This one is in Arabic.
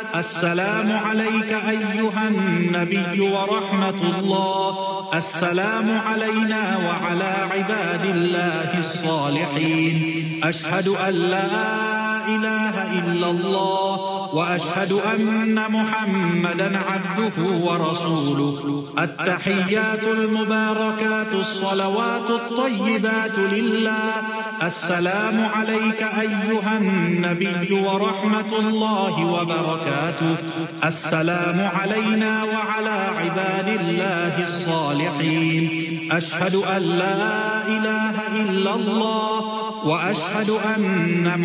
السلام عليك أيها النبي ورحمة الله. السلام علينا وعلى عباد الله الصالحين. أشهد أن لا إله إلا الله وأشهد أن محمدا عبده ورسوله. التحيات المباركات الصلوات الطيبات لله. السلام عليك أيها النبي ورحمة الله وبركاته. السلام علينا وعلى عباد الله الصالحين. أشهد أن لا إله إلا الله وأشهد أن